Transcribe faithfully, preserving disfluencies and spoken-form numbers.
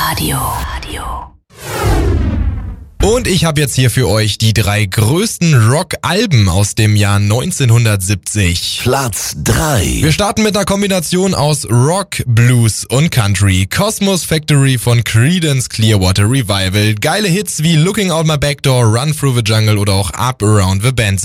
Radio. Und ich habe jetzt hier für euch die drei größten Rock-Alben aus dem Jahr neunzehnhundertsiebzig. Platz drei. Wir starten mit einer Kombination aus Rock, Blues und Country. Cosmos Factory von Creedence Clearwater Revival. Geile Hits wie Looking Out My Back Door, Run Through the Jungle oder auch Up Around the Bend